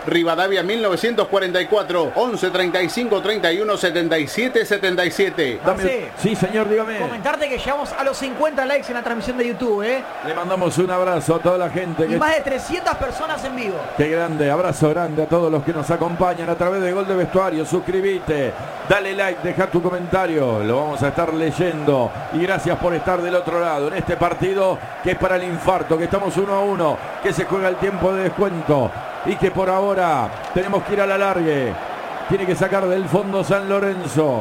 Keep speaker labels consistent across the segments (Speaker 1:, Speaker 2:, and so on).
Speaker 1: Rivadavia 1944, 11 35 31 77 77.
Speaker 2: Sí, señor, dígame.
Speaker 3: Comentarte que llegamos a los 50 likes en la transmisión de YouTube,
Speaker 2: Le mandamos un abrazo a toda la gente.
Speaker 3: Y más de 300 personas en vivo.
Speaker 2: Qué grande, abrazo grande a todos los que nos acompañan a través de Gol de Vestuario. Suscríbete, dale like, deja tu comentario, lo vamos a estar leyendo. Y gracias por estar del otro lado en este partido que es para el infarto, que estamos 1-1, que se juega el tiempo de descuento y que por ahora tenemos que ir a la largue. Tiene que sacar del fondo San Lorenzo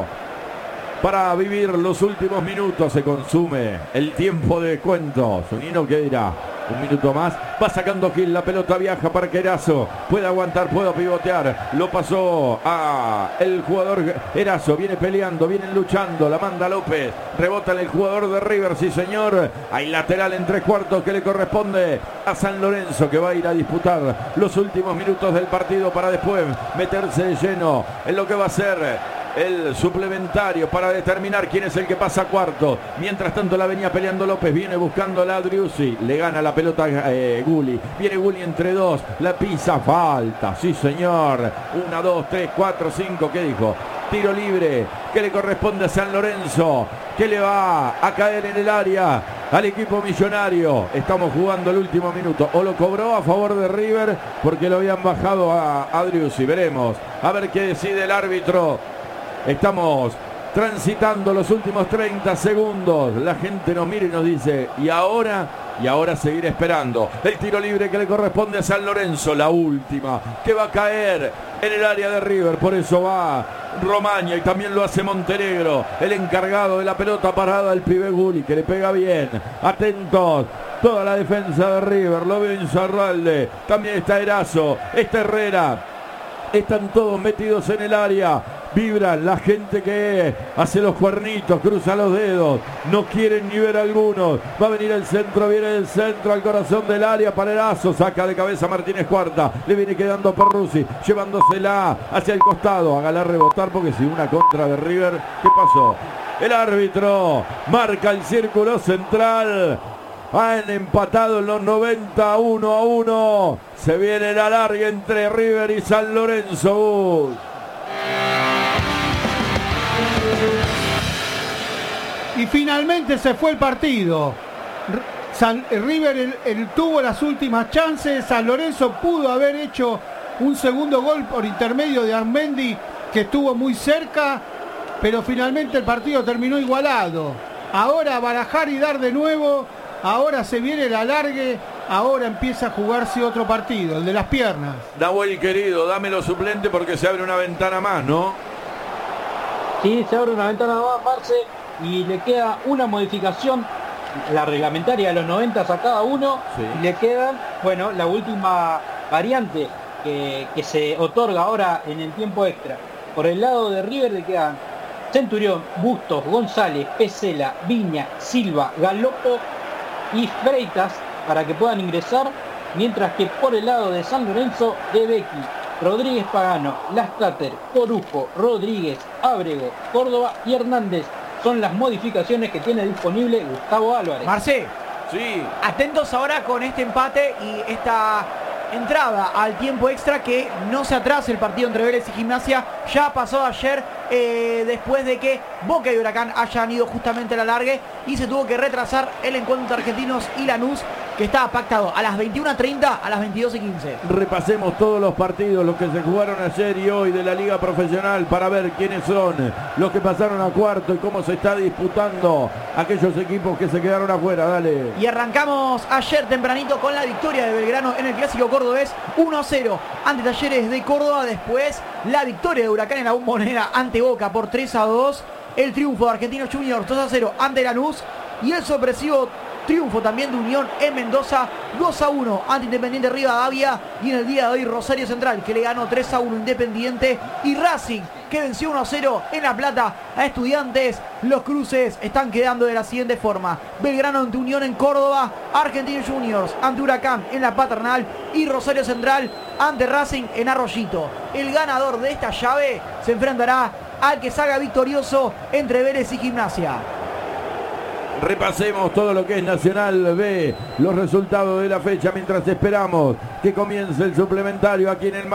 Speaker 2: para vivir los últimos minutos. Se consume el tiempo de descuento. Zunino, ¿qué dirá? Un minuto más, va sacando Gil, la pelota viaja para que Erazo puede aguantar, puede pivotear, lo pasó a el jugador Erazo, viene peleando, viene luchando, la manda López, rebota en el jugador de River, sí señor, hay lateral en 3/4 que le corresponde a San Lorenzo, que va a ir a disputar los últimos minutos del partido para después meterse de lleno en lo que va a ser el suplementario para determinar quién es el que pasa a cuarto. Mientras tanto la venía peleando López, viene buscando la Adriussi, le gana la pelota Gulli, viene Gulli entre dos, la pisa, falta, sí señor, 1, 2, 3, 4, 5, ¿qué dijo? Tiro libre que le corresponde a San Lorenzo, que le va a caer en el área al equipo millonario. Estamos jugando el último minuto, o lo cobró a favor de River porque lo habían bajado a Adriussi, veremos, a ver qué decide el árbitro. Estamos transitando los últimos 30 segundos. La gente nos mira y nos dice, y ahora seguir esperando. El tiro libre que le corresponde a San Lorenzo, la última, que va a caer en el área de River. Por eso va Romaña y también lo hace Montenegro, el encargado de la pelota parada, el pibe Gulli, que le pega bien. Atentos, toda la defensa de River, lo veo Insaurralde, también está Erazo, está Herrera. Están todos metidos en el área. Vibran la gente que hace los cuernitos, cruza los dedos, no quieren ni ver algunos. Va a venir el centro, viene el centro al corazón del área para Erazo, saca de cabeza Martínez Cuarta, le viene quedando Perruzzi, llevándosela hacia el costado, hágala rebotar porque si una contra de River, ¿qué pasó? El árbitro marca el círculo central. Han empatado en los 90, 1-1. Se viene la larga entre River y San Lorenzo.
Speaker 4: Y finalmente se fue el partido. River tuvo las últimas chances. San Lorenzo pudo haber hecho un segundo gol por intermedio de Armendi, que estuvo muy cerca, pero finalmente el partido terminó igualado. Ahora barajar y dar de nuevo. Ahora se viene el alargue. Ahora empieza a jugarse otro partido, el de las piernas.
Speaker 2: Nahuel querido, dámelo suplente porque se abre una ventana más, ¿no?
Speaker 5: Sí, se abre una ventana más, Marce. Y le queda una modificación, la reglamentaria de los 90 a cada uno. Sí. Y le quedan, bueno, la última variante que se otorga ahora en el tiempo extra. Por el lado de River le quedan Centurión, Bustos, González, Pesela, Viña, Silva, Galopo y Freitas para que puedan ingresar. Mientras que por el lado de San Lorenzo, De Becchi, Rodríguez Pagano, Lastater, Corujo, Rodríguez, Ábrego, Córdoba y Hernández. Son las modificaciones que tiene disponible Gustavo Álvarez.
Speaker 3: Marce,
Speaker 2: sí.
Speaker 3: Atentos ahora con este empate y esta entrada al tiempo extra, que no se atrase el partido entre Vélez y Gimnasia. Ya pasó ayer, después de que Boca y Huracán hayan ido justamente a la largue y se tuvo que retrasar el encuentro entre Argentinos y Lanús, que estaba pactado a las 21:30, a las 22:15.
Speaker 2: Repasemos todos los partidos, los que se jugaron ayer y hoy de la Liga Profesional, para ver quiénes son los que pasaron a cuarto y cómo se está disputando aquellos equipos que se quedaron afuera. Dale.
Speaker 3: Y arrancamos ayer tempranito con la victoria de Belgrano en el Clásico Cordobés, 1-0 ante Talleres de Córdoba. Después la victoria de Huracán en la Bombonera ante Boca por 3-2. El triunfo de Argentinos Juniors 2-0 ante Lanús. Y el sorpresivo triunfo también de Unión en Mendoza, 2-1 ante Independiente Rivadavia. Y en el día de hoy Rosario Central, que le ganó 3-1 Independiente. Y Racing, que venció 1-0 en La Plata a Estudiantes. Los cruces están quedando de la siguiente forma: Belgrano ante Unión en Córdoba, Argentinos Juniors ante Huracán en La Paternal y Rosario Central ante Racing en Arroyito. El ganador de esta llave se enfrentará al que salga victorioso entre Vélez y Gimnasia.
Speaker 2: Repasemos todo lo que es Nacional B, los resultados de la fecha mientras esperamos que comience el suplementario aquí en el